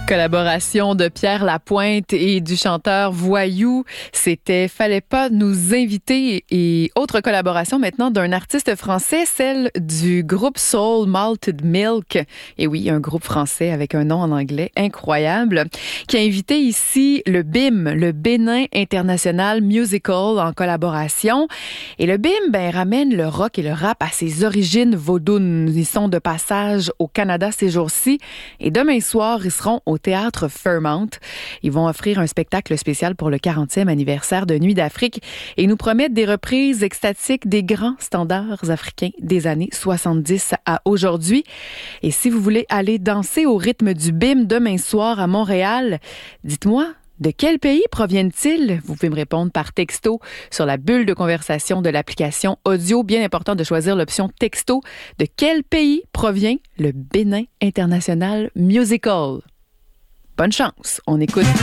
Collaboration de Pierre Lapointe et du chanteur Voyou. C'était Fallait pas nous inviter. Et autre collaboration maintenant d'un artiste français, celle du groupe Soul Malted Milk. Et oui, un groupe français avec un nom en anglais incroyable, qui a invité ici le BIM, le Bénin International Musical, en collaboration. Et le BIM, ramène le rock et le rap à ses origines vaudounes. Ils sont de passage au Canada ces jours-ci. Et demain soir, ils seront au Théâtre Fairmount. Ils vont offrir un spectacle spécial pour le 40e anniversaire de Nuit d'Afrique et nous promettent des reprises extatiques des grands standards africains des années 70 à aujourd'hui. Et si vous voulez aller danser au rythme du BIM demain soir à Montréal, dites-moi, de quel pays proviennent-ils? Vous pouvez me répondre par texto sur la bulle de conversation de l'application audio. Bien important de choisir l'option texto. De quel pays provient le Bénin International Musical? Bonne chance, on écoute